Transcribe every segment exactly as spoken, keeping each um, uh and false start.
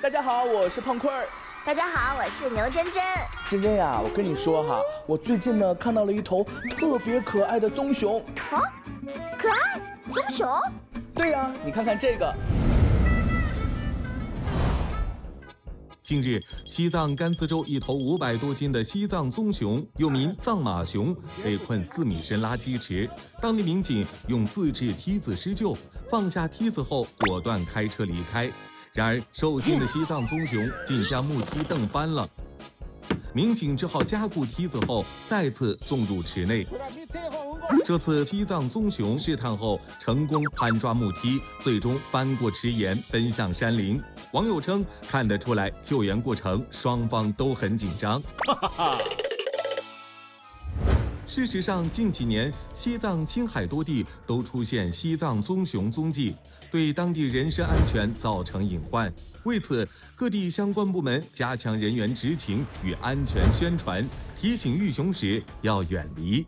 大家好，我是胖坤儿。 大家好，我是牛真真。 真真呀，我跟你说哈，我最近呢看到了一头特别可爱的棕熊。 啊，可爱棕熊？ 对呀，你看看这个。 近日，西藏甘孜州一头五百多斤的西藏棕熊，又名藏马熊，被困四米深垃圾池。当地民警用自制梯子施救，放下梯子后果断开车离开。然而，受惊的西藏棕熊竟将木梯蹬翻了，民警只好加固梯子后再次送入池内。这次西藏棕熊试探后成功攀抓木梯，最终翻过池沿奔向山林。网友称看得出来救援过程双方都很紧张。事实上，近几年西藏、青海多地都出现西藏棕熊踪迹，对当地人身安全造成隐患。为此，各地相关部门加强人员执勤与安全宣传，提醒遇熊时要远离。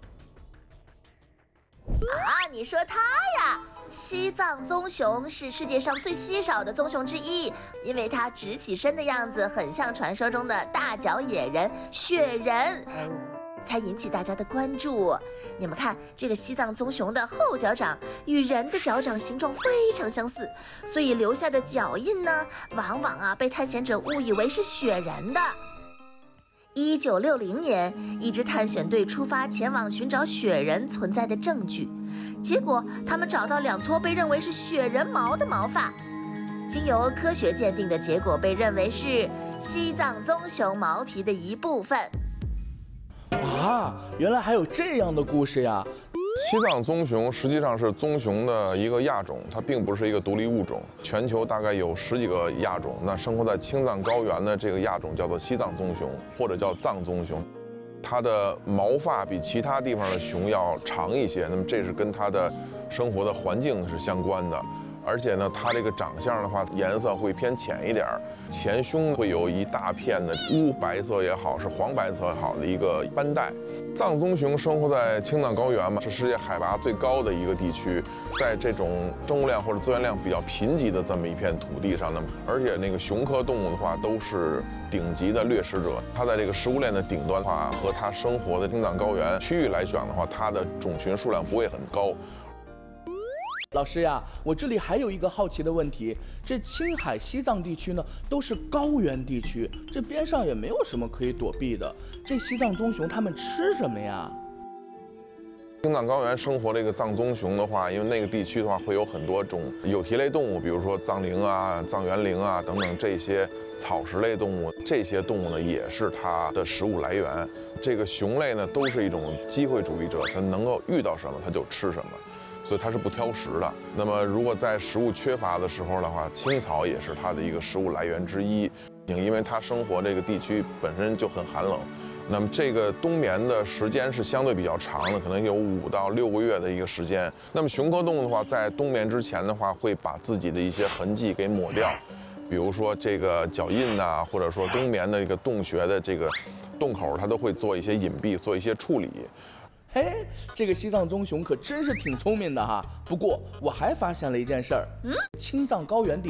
啊，你说它呀？西藏棕熊是世界上最稀少的棕熊之一，因为它直起身的样子很像传说中的大脚野人雪人，才引起大家的关注。你们看，这个西藏棕熊的后脚掌与人的脚掌形状非常相似，所以留下的脚印呢，往往啊被探险者误以为是雪人的。一九六零年，一支探险队出发前往寻找雪人存在的证据，结果他们找到两撮被认为是雪人毛的毛发，经由科学鉴定的结果被认为是西藏棕熊毛皮的一部分。 啊，原来还有这样的故事呀！ 西藏棕熊实际上是棕熊的一个亚种，它并不是一个独立物种。全球大概有十几个亚种，那生活在青藏高原的这个亚种叫做西藏棕熊，或者叫藏棕熊。它的毛发比其他地方的熊要长一些，那么这是跟它的生活的环境是相关的。而且呢，它这个长相的话，颜色会偏浅一点，前胸会有一大片的乌白色也好，是黄白色也好的一个斑带。藏棕熊生活在青藏高原嘛，是世界海拔最高的一个地区，在这种生物量或者资源量比较贫瘠的这么一片土地上呢，而且那个熊科动物的话都是顶级的掠食者，它在这个食物链的顶端的话，和它生活的青藏高原区域来讲的话，它的种群数量不会很高。 老师呀，我这里还有一个好奇的问题，这青海、西藏地区呢都是高原地区，这边上也没有什么可以躲避的，这西藏棕熊它们吃什么呀？ 青藏高原生活这个藏棕熊的话，因为那个地区的话会有很多种有蹄类动物，比如说藏羚啊、藏原羚啊等等这些草食类动物，这些动物呢也是它的食物来源。这个熊类呢都是一种机会主义者，它能够遇到什么它就吃什么。所以它是不挑食的。那么，如果在食物缺乏的时候的话，青草也是它的一个食物来源之一。因为它生活这个地区本身就很寒冷，那么这个冬眠的时间是相对比较长的，可能有五到六个月的一个时间。那么熊科动物的话，在冬眠之前的话，会把自己的一些痕迹给抹掉，比如说这个脚印呐、啊，或者说冬眠的一个洞穴的这个洞口，它都会做一些隐蔽，做一些处理。 嘿，这个西藏棕熊可真是挺聪明的哈。不过我还发现了一件事儿，嗯，青藏高原地